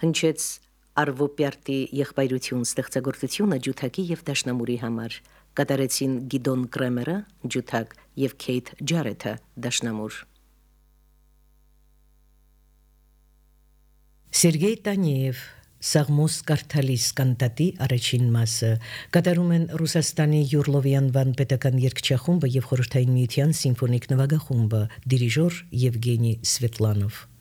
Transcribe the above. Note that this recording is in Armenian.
հնչեց Արվոպյարտի եղբայրություն ստեղծագործությունը ջութակի եւ դաշնամուրի համար։ Կատարեցին Գիդոն Կրեմերը, ջութակ եւ Քեյթ Ջարեթը, դաշնամուր։ Սերգեյ Տանիև Սաղմոս Կարթալիս կանտատի առաջին մասը կատարում են Ռուսաստանի Յուրլովյան պետական երգչախումբը եւ Խորհրդային Միության սիմֆոնիկ նվագախումբը, դիրիժոր Եվգենի Սվետլանով։